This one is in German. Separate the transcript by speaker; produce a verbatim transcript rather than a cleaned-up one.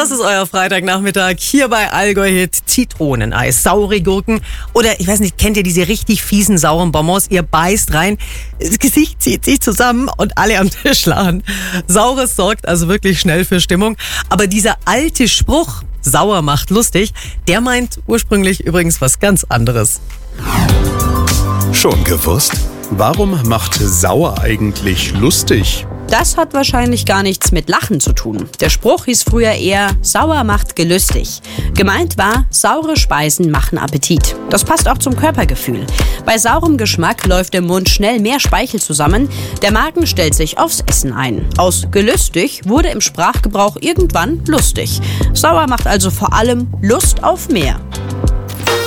Speaker 1: Das ist euer Freitagnachmittag hier bei Allgäu Hit. Zitroneneis, saure Gurken oder ich weiß nicht, kennt ihr diese richtig fiesen sauren Bonbons? Ihr beißt rein, das Gesicht zieht sich zusammen und alle am Tisch lachen. Saures sorgt also wirklich schnell für Stimmung. Aber dieser alte Spruch, sauer macht lustig, der meint ursprünglich übrigens was ganz anderes.
Speaker 2: Schon gewusst? Warum macht sauer eigentlich lustig?
Speaker 3: Das hat wahrscheinlich gar nichts mit Lachen zu tun. Der Spruch hieß früher eher, sauer macht gelüstig. Gemeint war, saure Speisen machen Appetit. Das passt auch zum Körpergefühl. Bei saurem Geschmack läuft im Mund schnell mehr Speichel zusammen. Der Magen stellt sich aufs Essen ein. Aus gelüstig wurde im Sprachgebrauch irgendwann lustig. Sauer macht also vor allem Lust auf mehr.